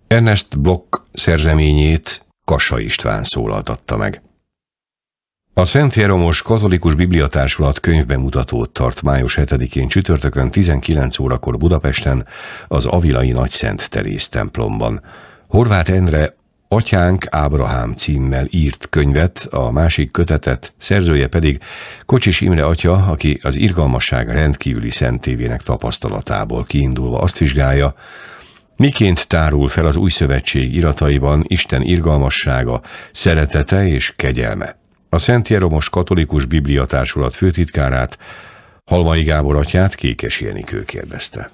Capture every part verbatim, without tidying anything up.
Ernest Bloch szerzeményét Kassa István szólaltatta meg. A Szent Jeromos Katolikus Bibliatársulat könyvbemutatót tart május hetedikén csütörtökön tizenkilenc órakor Budapesten, az Avilai Nagyszent Teréz templomban. Horváth Endre Atyánk Ábrahám címmel írt könyvet, a másik kötetet, szerzője pedig Kocsis Imre atya, aki az irgalmasság rendkívüli szentévének tapasztalatából kiindulva azt vizsgálja, miként tárul fel az Új Szövetség irataiban Isten irgalmassága, szeretete és kegyelme. A Szent Jeromos Katolikus Bibliatársulat főtitkárát, Halmai Gábor atyát Kékesi Enikő kérdezte.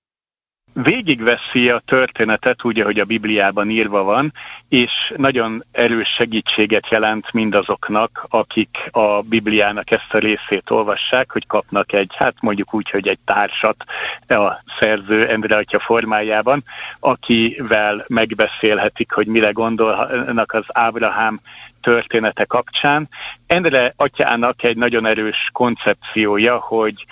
Végigveszi a történetet úgy, ahogy a Bibliában írva van, és nagyon erős segítséget jelent mindazoknak, akik a Bibliának ezt a részét olvassák, hogy kapnak egy, hát mondjuk úgy, hogy egy társat a szerző Endre atya formájában, akivel megbeszélhetik, hogy mire gondolnak az Ábrahám története kapcsán. Endre atyának egy nagyon erős koncepciója, hogy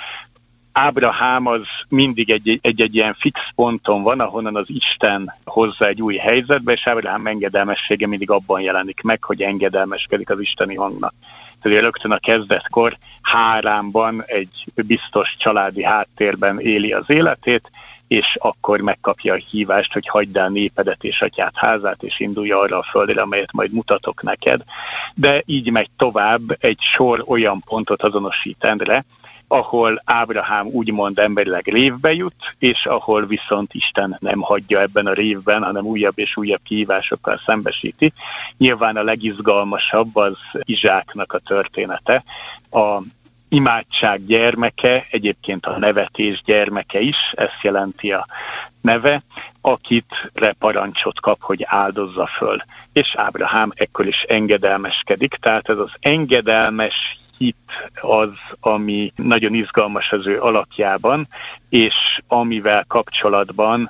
Ábrahám az mindig egy-egy ilyen fix ponton van, ahonnan az Isten hozza egy új helyzetbe, és Ábrahám engedelmessége mindig abban jelenik meg, hogy engedelmeskedik az isteni hangnak. Tehát rögtön a kezdetkor Háránban egy biztos családi háttérben éli az életét, és akkor megkapja a hívást, hogy hagyd el népedet és atyád házát, és indulj arra a földre, amelyet majd mutatok neked. De így megy tovább, egy sor olyan pontot azonosít Endre, ahol Ábrahám úgymond emberileg révbe jut, és ahol viszont Isten nem hagyja ebben a révben, hanem újabb és újabb kihívásokkal szembesíti. Nyilván a legizgalmasabb az Izsáknak a története. A imádság gyermeke, egyébként a nevetés gyermeke is, ezt jelenti a neve, akit parancsot kap, hogy áldozza föl. És Ábrahám ekkor is engedelmeskedik, tehát ez az engedelmes hit az, ami nagyon izgalmas az ő alakjában, és amivel kapcsolatban,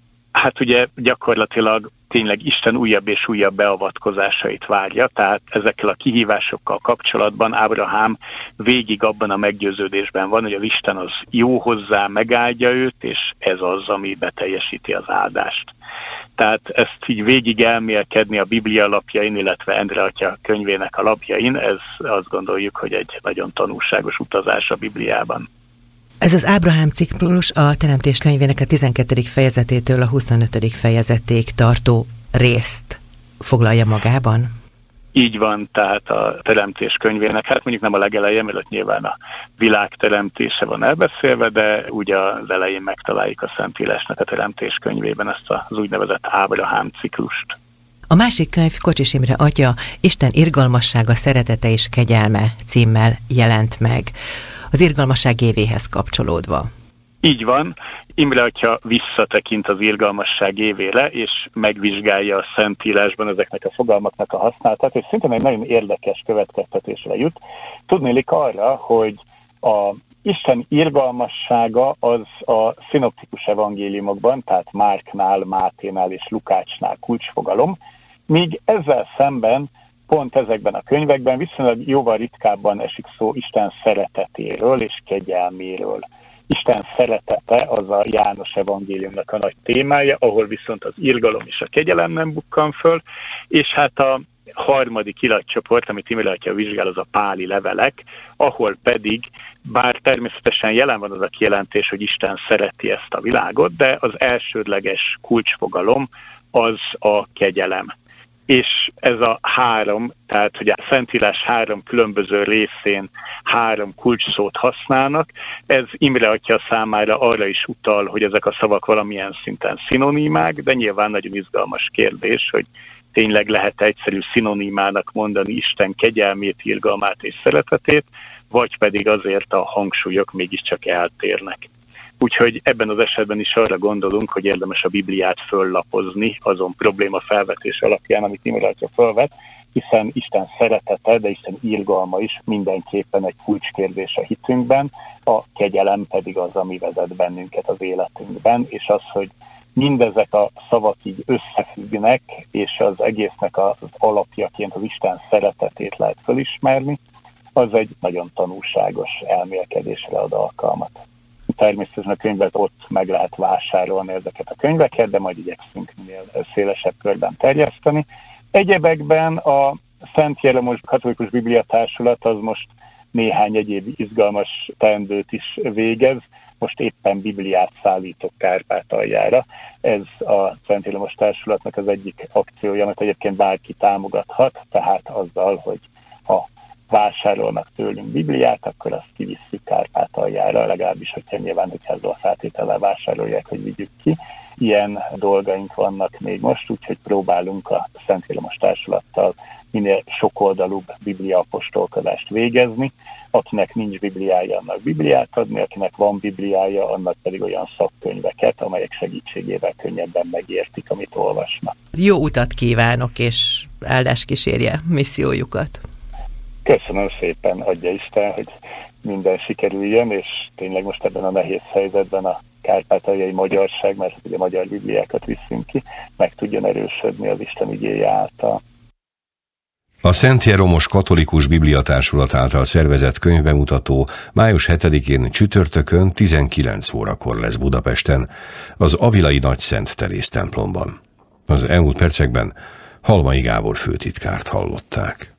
hát ugye gyakorlatilag tényleg Isten újabb és újabb beavatkozásait várja, tehát ezekkel a kihívásokkal kapcsolatban Ábrahám végig abban a meggyőződésben van, hogy az Isten az jó hozzá, megáldja őt, és ez az, ami beteljesíti az áldást. Tehát ezt így végig elmélkedni a Biblia alapjain, illetve Endre atya könyvének alapjain, ez azt gondoljuk, hogy egy nagyon tanulságos utazás a Bibliában. Ez az Ábrahám ciklus a Teremtés könyvének a tizenkettedik fejezetétől a huszonötödik fejezetig tartó részt foglalja magában? Így van, tehát a Teremtés könyvének, hát mondjuk nem a legeleje, mert ott nyilván a világ teremtése van elbeszélve, de ugye az elején megtaláljuk a Szentírásnak a Teremtés könyvében ezt az úgynevezett Ábrahám ciklust. A másik könyv Kocsis Imre atya Isten irgalmassága, szeretete és kegyelme címmel jelent meg, az irgalmasság évéhez kapcsolódva. Így van, Imre atya visszatekint az irgalmasság évére, és megvizsgálja a Szentírásban ezeknek a fogalmaknak a használatát, és szintén egy nagyon érdekes következtetésre jut. Tudnélik arra, hogy a Isten irgalmassága az a szinoptikus evangéliumokban, tehát Márknál, Máténál és Lukácsnál kulcsfogalom, míg ezzel szemben pont ezekben a könyvekben viszonylag jóval ritkábban esik szó Isten szeretetéről és kegyelméről. Isten szeretete az a János evangéliumnak a nagy témája, ahol viszont az irgalom és a kegyelem nem bukkan föl, és hát a harmadik iratcsoport, amit Imre atya vizsgál, az a páli levelek, ahol pedig, bár természetesen jelen van az a kijelentés, hogy Isten szereti ezt a világot, de az elsődleges kulcsfogalom az a kegyelem. És ez a három, tehát hogy a Szentírás három különböző részén három kulcsszót használnak, ez Imre atya számára arra is utal, hogy ezek a szavak valamilyen szinten szinonimák, de nyilván nagyon izgalmas kérdés, hogy tényleg lehet egyszerű szinonimának mondani Isten kegyelmét, irgalmát és szeretetét, vagy pedig azért a hangsúlyok mégiscsak eltérnek. Úgyhogy ebben az esetben is arra gondolunk, hogy érdemes a Bibliát föllapozni azon probléma felvetés alapján, amit Imre atya felvet, hiszen Isten szeretete, de Isten irgalma is mindenképpen egy kulcskérdés a hitünkben, a kegyelem pedig az, ami vezet bennünket az életünkben, és az, hogy mindezek a szavak így összefüggnek, és az egésznek az alapjaként az Isten szeretetét lehet felismerni, az egy nagyon tanulságos elmélkedésre ad alkalmat. természetesen a könyvet ott meg lehet vásárolni ezeket a könyveket, de majd igyekszünk minél szélesebb körben terjeszteni. Egyebekben a Szent Jeromos Katolikus Bibliatársulat az most néhány egyéb izgalmas teendőt is végez. Most éppen Bibliát szállítok Kárpátaljára. Ez a Szent Jeromos Társulatnak az egyik akciója, amit egyébként bárki támogathat, tehát azzal, hogy ha vásárolnak tőlünk Bibliát, akkor azt kivisszük Kárpátaljára, legalábbis, hogyha nyilván, hogyha ezzel a feltétellel vásárolják, hogy vigyük ki. Ilyen dolgaink vannak még most, úgyhogy próbálunk a Szent Jeromos Társulattal minél sokoldalúbb bibliaapostolkodást végezni. Akinek nincs bibliája, annak bibliát adni, akinek van bibliája, annak pedig olyan szakkönyveket, amelyek segítségével könnyebben megértik, amit olvasnak. Jó utat kívánok, és áldás kísérje missziójukat. Köszönöm szépen, adja Isten, hogy minden sikerüljön, és tényleg most ebben a nehéz helyzetben a kárpátaljai magyarság, mert ugye magyar bibliákat viszünk ki, meg tudjon erősödni az Isten igéje által. A Szent Jeromos Katolikus Bibliatársulat által szervezett könyvbemutató május hetedikén csütörtökön tizenkilenc órakor lesz Budapesten, az Avilai Nagyszent Teréz templomban. Az elmúlt percekben Halmai Gábor főtitkárt hallották.